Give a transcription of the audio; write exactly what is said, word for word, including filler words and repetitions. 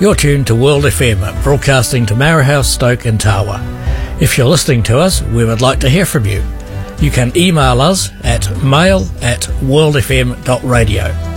You're tuned to World F M, broadcasting to Marahau, Stoke and Tawa. If you're listening to us, we would like to hear from you. You can email us at mail at worldfm dot radio.